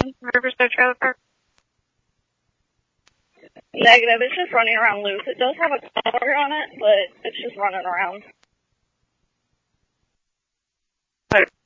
Riverside Trailer Park. Negative. It's just running around loose. It does have a collar on it, but it's just running around.